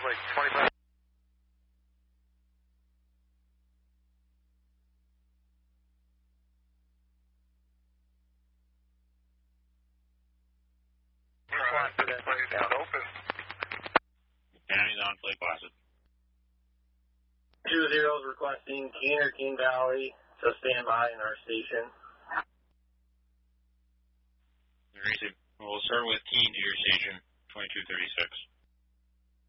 like 25. Open. County's on play placid. 2-0 is requesting Keene or Keene Valley to stand by in our station. We'll start with Keene to your station, 2236.